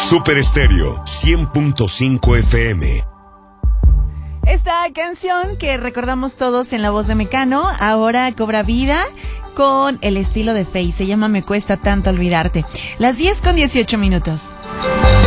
Super Estéreo 100.5 FM. Esta canción que recordamos todos en la voz de Mecano, ahora cobra vida con el estilo de Faye. Se llama Me Cuesta Tanto Olvidarte. Las 10:18.